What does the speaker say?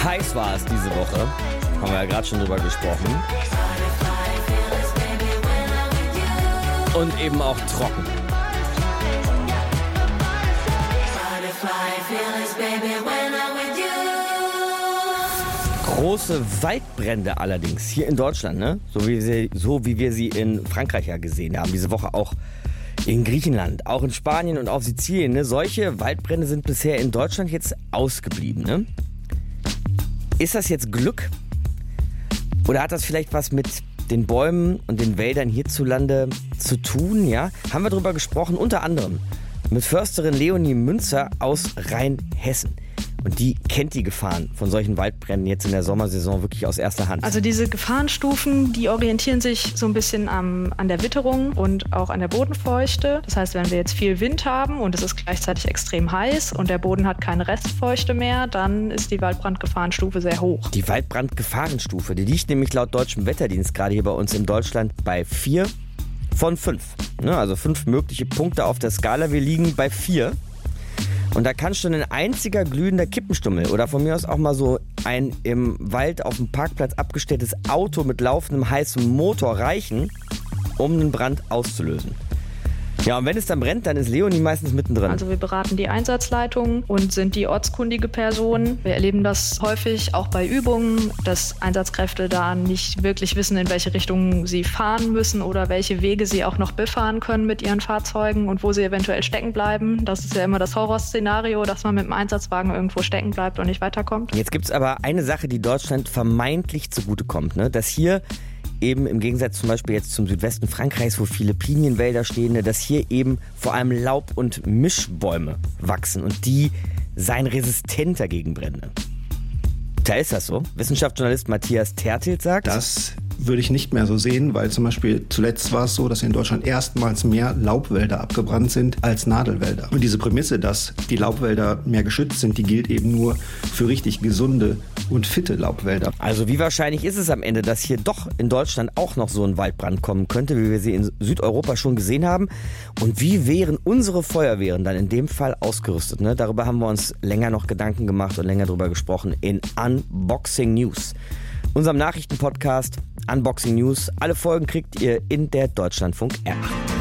Heiß war es diese Woche. Haben wir ja gerade schon drüber gesprochen. Und eben auch trocken. Große Waldbrände allerdings hier in Deutschland, ne? So wie wir sie in Frankreich ja gesehen haben. Diese Woche auch in Griechenland, auch in Spanien und auf Sizilien. Ne? Solche Waldbrände sind bisher in Deutschland jetzt ausgeblieben. Ne? Ist das jetzt Glück? Oder hat das vielleicht was mit den Bäumen und den Wäldern hierzulande zu tun? Ja? Haben wir darüber gesprochen, unter anderem mit Försterin Leonie Münzer aus Rheinhessen. Und die kennt die Gefahren von solchen Waldbränden jetzt in der Sommersaison wirklich aus erster Hand. Also diese Gefahrenstufen, die orientieren sich so ein bisschen an der Witterung und auch an der Bodenfeuchte. Das heißt, wenn wir jetzt viel Wind haben und es ist gleichzeitig extrem heiß und der Boden hat keine Restfeuchte mehr, dann ist die Waldbrandgefahrenstufe sehr hoch. Die Waldbrandgefahrenstufe, die liegt nämlich laut deutschem Wetterdienst gerade hier bei uns in Deutschland bei 4 von 5. Also 5 mögliche Punkte auf der Skala. Wir liegen bei 4. Und da kann schon ein einziger glühender Kippenstummel oder von mir aus auch mal so ein im Wald auf dem Parkplatz abgestelltes Auto mit laufendem heißem Motor reichen, um einen Brand auszulösen. Ja, und wenn es dann brennt, dann ist Leonie meistens mittendrin. Also wir beraten die Einsatzleitung und sind die ortskundige Person. Wir erleben das häufig auch bei Übungen, dass Einsatzkräfte da nicht wirklich wissen, in welche Richtung sie fahren müssen oder welche Wege sie auch noch befahren können mit ihren Fahrzeugen und wo sie eventuell stecken bleiben. Das ist ja immer das Horrorszenario, dass man mit dem Einsatzwagen irgendwo stecken bleibt und nicht weiterkommt. Jetzt gibt es aber eine Sache, die Deutschland vermeintlich zugutekommt, ne? Dass hier eben im Gegensatz zum Beispiel jetzt zum Südwesten Frankreichs, wo viele Pinienwälder stehen, dass hier eben vor allem Laub- und Mischbäume wachsen und die seien resistenter gegen Brände. Da ist das so. Wissenschaftsjournalist Matthias Tertelt sagt, das würde ich nicht mehr so sehen, weil zum Beispiel zuletzt war es so, dass in Deutschland erstmals mehr Laubwälder abgebrannt sind als Nadelwälder. Und diese Prämisse, dass die Laubwälder mehr geschützt sind, die gilt eben nur für richtig gesunde und fitte Laubwälder. Also wie wahrscheinlich ist es am Ende, dass hier doch in Deutschland auch noch so ein Waldbrand kommen könnte, wie wir sie in Südeuropa schon gesehen haben? Und wie wären unsere Feuerwehren dann in dem Fall ausgerüstet? Ne? Darüber haben wir uns länger noch Gedanken gemacht und länger darüber gesprochen in Unboxing News, unserem Nachrichtenpodcast Unboxing News. Alle Folgen kriegt ihr in der Deutschlandfunk-App.